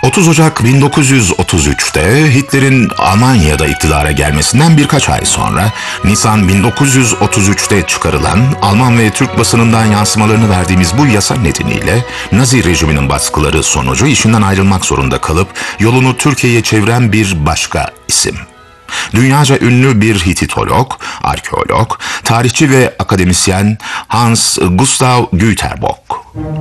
30 Ocak 1933'te Hitler'in Almanya'da iktidara gelmesinden birkaç ay sonra Nisan 1933'te çıkarılan Alman ve Türk basınından yansımalarını verdiğimiz bu yasa nedeniyle Nazi rejiminin baskıları sonucu işinden ayrılmak zorunda kalıp yolunu Türkiye'ye çeviren bir başka isim. Dünyaca ünlü bir Hititolog, arkeolog, tarihçi ve akademisyen Hans Gustav Güterbock.